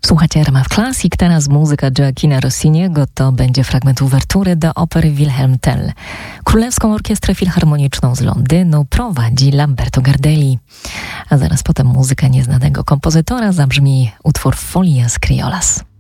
Słuchacie RMF Classic, teraz muzyka Gioachina Rossiniego, to będzie fragment uwertury do opery Wilhelm Tell. Królewską Orkiestrę Filharmoniczną z Londynu prowadzi Lamberto Gardelli. A zaraz potem muzyka nieznanego kompozytora, zabrzmi utwór Folias Criolas.